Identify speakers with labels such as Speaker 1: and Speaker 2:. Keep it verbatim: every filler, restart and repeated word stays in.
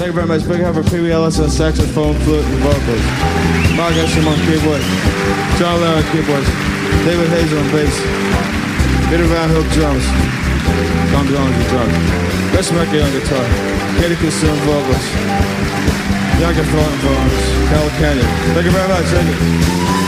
Speaker 1: Thank you very much. Big hand for Pee Wee Ellis on saxophone, flute, and vocals. Mark Esham on keyboard. John Lair on keyboards. David Hazel on bass. Peter Van Hook drums. Tom Jones on drums. Chris Murphy on guitar. Katie Consume vocals. Bianca Thornton vocals. Cal Canyon. Thank you very much. Thank you.